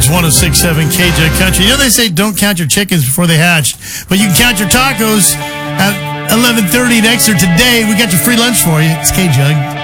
It's 106.7 KJ Country. You know they say don't count your chickens before they hatch, but you can count your tacos at 11:30 at Exeter today. We got your free lunch for you. It's K-Jug.